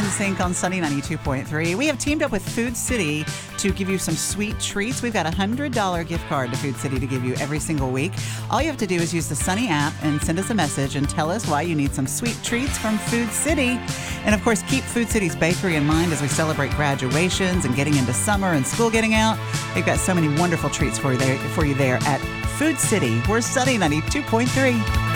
NSYNC on Sunny 92.3. We have teamed up with Food City to give you some sweet treats. We've got a $100 gift card to Food City to give you every single week. All you have to do is use the Sunny app and send us a message and tell us why you need some sweet treats from Food City. And of course, keep Food City's bakery in mind as we celebrate graduations and getting into summer and school getting out. They've got so many wonderful treats for you there at Food City. We're Sunny 92.3.